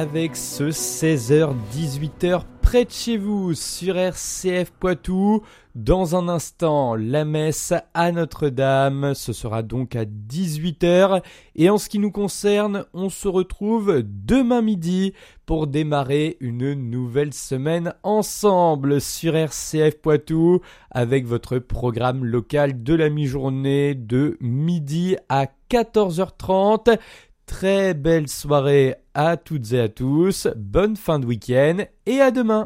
Avec ce 16h-18h près de chez vous sur RCF Poitou. Dans un instant, la messe à Notre-Dame, ce sera donc à 18h. Et en ce qui nous concerne, on se retrouve demain midi pour démarrer une nouvelle semaine ensemble sur RCF Poitou avec votre programme local de la mi-journée de midi à 14h30. Très belle soirée à toutes et à tous, bonne fin de week-end et à demain.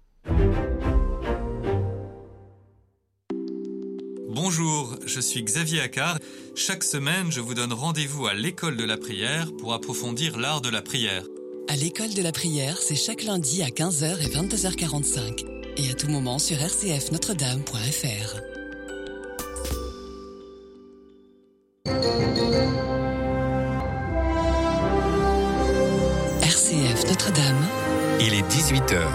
Bonjour, je suis Xavier Accard. Chaque semaine, je vous donne rendez-vous à l'école de la prière pour approfondir l'art de la prière. À l'école de la prière, c'est chaque lundi à 15h et 22h45 et à tout moment sur rcfnotredame.fr. RCF Notre-Dame. Il est 18h.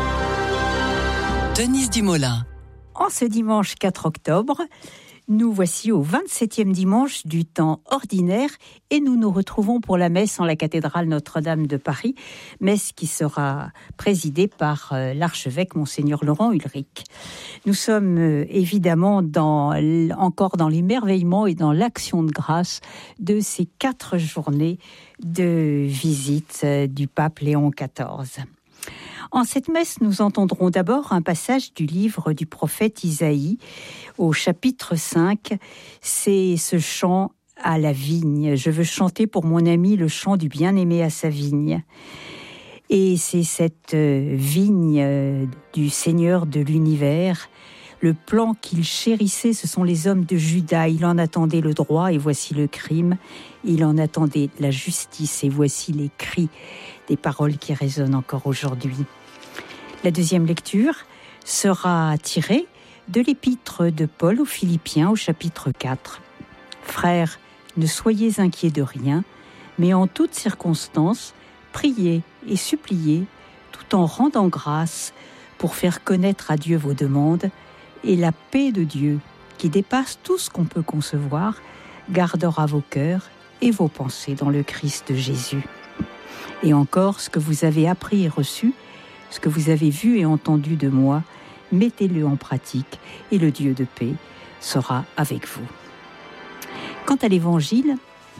Denise Dumoulin. En ce dimanche 4 octobre, nous voici au 27e dimanche du temps ordinaire et nous nous retrouvons pour la messe en la cathédrale Notre-Dame de Paris, messe qui sera présidée par l'archevêque Monseigneur Laurent Ulrich. Nous sommes évidemment encore dans l'émerveillement et dans l'action de grâce de ces 4 journées de visite du pape Léon XIV. En cette messe, nous entendrons d'abord un passage du livre du prophète Isaïe au chapitre 5. C'est ce chant à la vigne. Je veux chanter pour mon ami le chant du bien-aimé à sa vigne. Et c'est cette vigne du Seigneur de l'univers. Le plan qu'il chérissait, ce sont les hommes de Juda. Il en attendait le droit et voici le crime. Il en attendait la justice et voici les cris, des paroles qui résonnent encore aujourd'hui. La deuxième lecture sera tirée de l'épître de Paul aux Philippiens au chapitre 4. Frères, ne soyez inquiets de rien, mais en toutes circonstances, priez et suppliez, tout en rendant grâce pour faire connaître à Dieu vos demandes, et la paix de Dieu, qui dépasse tout ce qu'on peut concevoir, gardera vos cœurs et vos pensées dans le Christ Jésus. Et encore, ce que vous avez appris et reçu, ce que vous avez vu et entendu de moi, mettez-le en pratique et le Dieu de paix sera avec vous. Quant à l'évangile,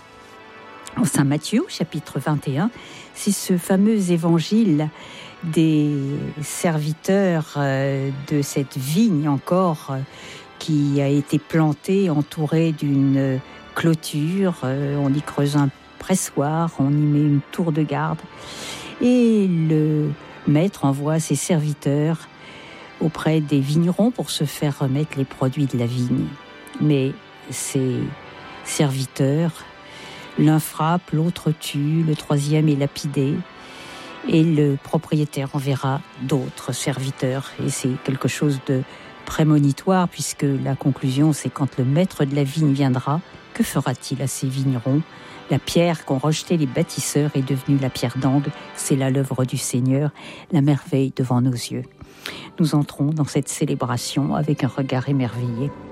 en Saint Matthieu, chapitre 21, c'est ce fameux évangile des serviteurs de cette vigne encore qui a été plantée, entourée d'une clôture. On y creuse un pressoir, on y met une tour de garde. Et le maître envoie ses serviteurs auprès des vignerons pour se faire remettre les produits de la vigne. Mais ces serviteurs, l'un frappe, l'autre tue, le troisième est lapidé. Et le propriétaire enverra d'autres serviteurs. Et c'est quelque chose de prémonitoire, puisque la conclusion, c'est quand le maître de la vigne viendra, que fera-t-il à ces vignerons ? La pierre qu'ont rejetée les bâtisseurs est devenue la pierre d'angle. C'est là l'œuvre du Seigneur, la merveille devant nos yeux. Nous entrons dans cette célébration avec un regard émerveillé.